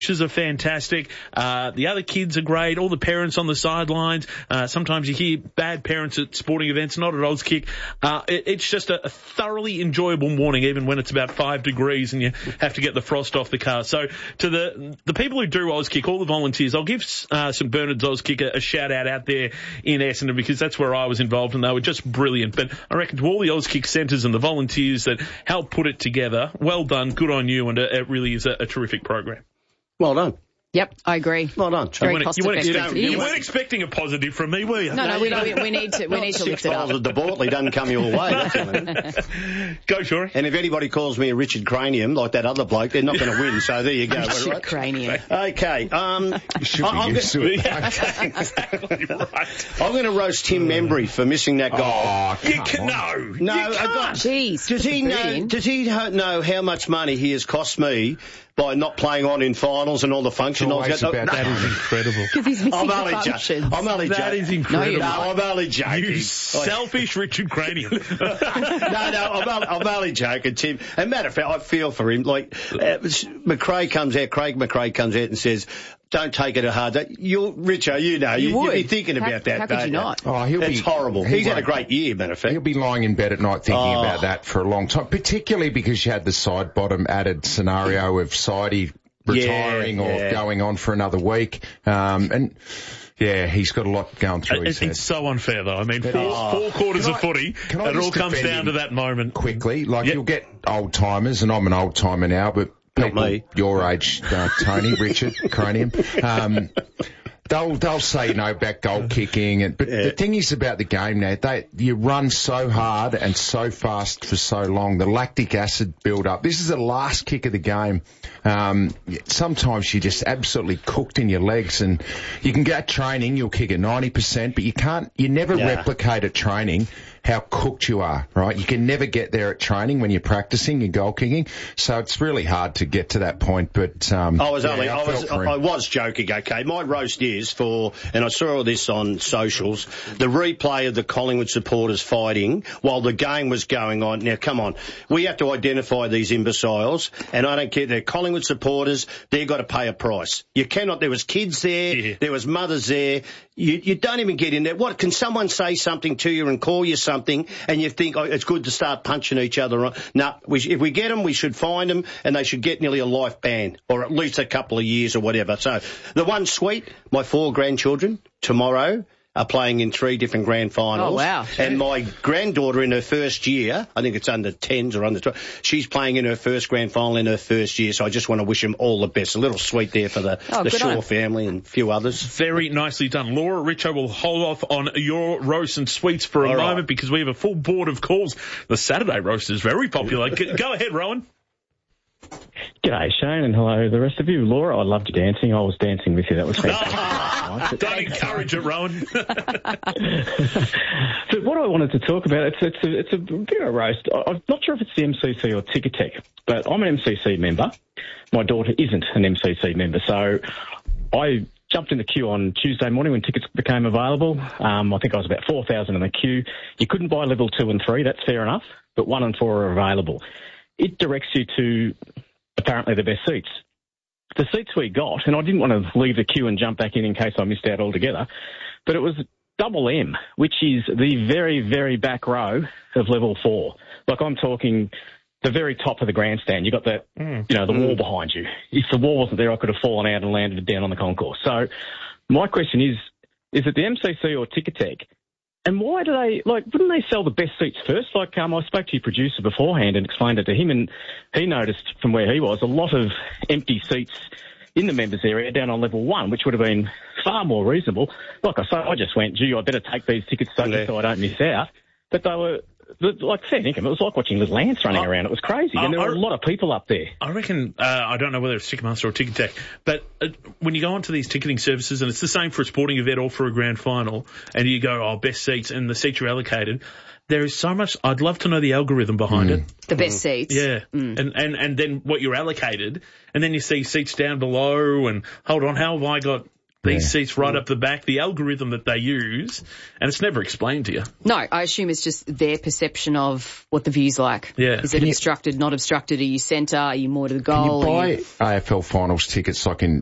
Are fantastic. The other kids are great. All the parents on the sidelines. Sometimes you hear bad parents at sporting events, not at Auskick. It's just a thoroughly enjoyable morning, even when it's about 5 degrees and you have to get the frost off the car. So to the people who do Auskick, all the volunteers, I'll give St Bernard's Auskick a shout out there in Essendon, because that's where I was involved and they were just brilliant. But I reckon to all the Auskick centres and the volunteers that helped put it together, well done, good on you, and it really is a terrific program. Well done. Yep, I agree. Well done. You weren't expecting a positive from me, were you? No, we need to lift it up. $6 at Bortley doesn't come your way. Go, Shorey. And if anybody calls me a Richard Cranium, like that other bloke, they're not going to win. So there you go. Richard Cranium. Okay. You should be used to it. Exactly right. I'm going to roast Tim Membry for missing that goal. Oh, No. Jeez. Does he know how much money he has cost me by not playing on in finals and all the function? That is incredible. Because he's missing the functions. I'm only joking. That is incredible. No, I'm only joking. You selfish Richard Cranium. I'm only joking, Tim. And matter of fact, I feel for him. Like, Craig McRae comes out and says, don't take it hard. Richard, you'd be thinking about that. How could you not? It's horrible. He's had a great year, matter of fact. He'll be lying in bed at night thinking about that for a long time, particularly because you had the side bottom added scenario of Sidey retiring or going on for another week. Yeah, he's got a lot going through his head. It's so unfair, though. I mean, four quarters of footy, it all comes down to that moment. Quickly, you'll get old-timers, and I'm an old-timer now, but people your age, Tony, Richard, Cranium, they'll say, about goal kicking. But the thing is about the game now, you run so hard and so fast for so long, the lactic acid build up. This is the last kick of the game. Sometimes you're just absolutely cooked in your legs, and you can get training, you'll kick at 90%, but you never replicate at training how cooked you are, right? You can never get there at training when you're practicing your goal kicking. So it's really hard to get to that point, but, I was joking, okay. My roast is and I saw all this on socials, the replay of the Collingwood supporters fighting while the game was going on. Now, come on. We have to identify these imbeciles, and I don't care. They're Collingwood supporters. They've got to pay a price. You cannot. There was kids there. There was mothers there. You don't even get in there. What, can someone say something to you and call you something and you think, it's good to start punching each other? No, if we get them, we should find them, and they should get nearly a life ban, or at least a couple of years or whatever. So the one sweet, my 4 grandchildren tomorrow are playing in 3 different grand finals. Oh, wow. And my granddaughter in her first year, I think it's under 10s or under 12, she's playing in her first grand final in her first year, so I just want to wish them all the best. A little sweet there for the Shaw family and a few others. Very nicely done. Laura, Richo will hold off on your roasts and sweets for a moment because we have a full board of calls. The Saturday roast is very popular. Go ahead, Rowan. G'day, Shane, and hello the rest of you. Laura, I loved your dancing. I was dancing with you. That was fantastic. Don't encourage it, Rowan. So what I wanted to talk about, it's a bit of a roast. I'm not sure if it's the MCC or Ticketek, but I'm an MCC member. My daughter isn't an MCC member, so I jumped in the queue on Tuesday morning when tickets became available. I think I was about 4,000 in the queue. You couldn't buy level 2 and 3, that's fair enough, but 1 and 4 are available. It directs you to apparently the best seats. The seats we got, and I didn't want to leave the queue and jump back in case I missed out altogether, but it was double M, which is the very, very back row of level 4. Like, I'm talking the very top of the grandstand. You got the wall behind you. If the wall wasn't there, I could have fallen out and landed down on the concourse. So my question is it the MCC or Ticketek? And why do they, wouldn't they sell the best seats first? I spoke to your producer beforehand and explained it to him, and he noticed from where he was a lot of empty seats in the members area down on level 1, which would have been far more reasonable. Like I say, I just went, I better take these tickets so I don't miss out. But they were, fair income. It was like watching little ants running around. It was crazy. And there were a lot of people up there. I reckon, I don't know whether it's Ticketmaster or Ticketek, but when you go onto these ticketing services, and it's the same for a sporting event or for a grand final, and you go, best seats, and the seats are allocated, there is so much. I'd love to know the algorithm behind it. The best seats. Yeah. And then what you're allocated, and then you see seats down below, and hold on, how have I got these seats right up the back, the algorithm that they use, and it's never explained to you. No, I assume it's just their perception of what the view's like. Yeah. Is it obstructed, not obstructed? Are you centre? Are you more to the goal? Can you buy AFL finals tickets like in